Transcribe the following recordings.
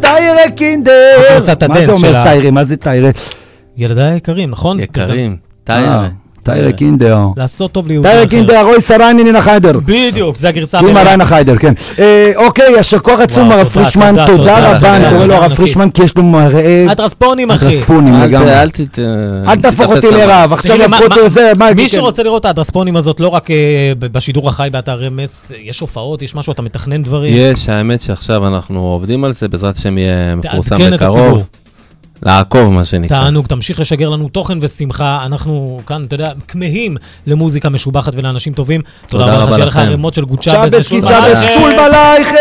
טיירה קינדר. מה זה אומר טיירה? מה זה טיירה? ילדיי יקרים, נכון? יקרים, טיירה. טיירה קינדר. לעשות טוב ליהודי אחר. טיירה קינדר, רוי סרייני נינה חיידר. בדיוק, זה הגרסה. קימה ריינה חיידר, כן. אוקיי, ישר כוח עצום, הרב פרישמן, תודה רבה, אני קורא לו הרב פרישמן, כי יש לו מראה... הדרספונים, אחי. הדרספונים לגמרי. אל תהפוך אותי לרב, עכשיו יפכו אותו זה, מי שרוצה לראות את הדרספונים הזאת, לא רק בשידור החי באתר רמס, יש הופעות, יש משהו, אתה מתכנן דברים. יש, האמת שעכשיו אנחנו עובדים על זה, בעזרת השם יהיה מפורסם בקרוב. לעקוב, מה שנקרא. תענוג, תמשיך לשגר לנו תוכן ושמחה. אנחנו כאן, אתה יודע, כמהים למוזיקה משובחת ולאנשים טובים. תודה רבה שיהיה לך הרמות של גוד שבס. שבס, שול בלייכם.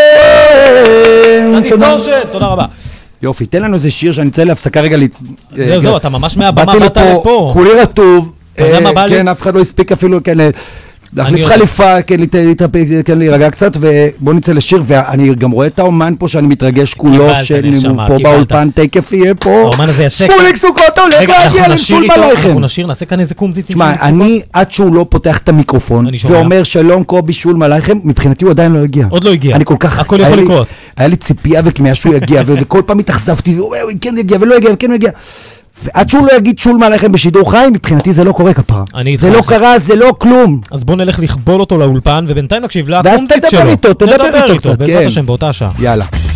תודה רבה. יופי, תן לנו איזה שיר שאני צריך להפסקה רגע. זהו, אתה ממש מהבמה באת לפה. כולי רטוב. כן, אף אחד לא הספיק אפילו, כן, להחליף חליפה, כן, להירגע קצת, ובוא נצא לשיר, ואני גם רואה את האומן פה שאני מתרגש כולו, פה באולפן, תקף יהיה פה, שמוליק סוכות הולך להגיע לשול בלייכם. אנחנו נשיר, נעשה כאן איזה קומזיצים. תשמע, אני עד שהוא לא פותח את המיקרופון, ואומר שלום קובי שול בלייכם, מבחינתי הוא עדיין לא הגיע. עוד לא הגיע. אני כל כך, הכל יכול לקרות. היה לי ציפייה וכמיהה שהוא יגיע, וכל פעם התאכזבתי, והוא כן יגיע ולא יגיע וכן יגיע. ועד שהוא לא יגיד שול מעליכם בשידור חי, מבחינתי זה לא קורה כפרה. זה לא קרה, זה לא כלום. אז בוא נלך לכבול אותו לאולפן, ובינתיים נקשיב לקומזיץ שלו. ואז תדבר איתו קצת, בעזרת השם, באותה השעה. יאללה.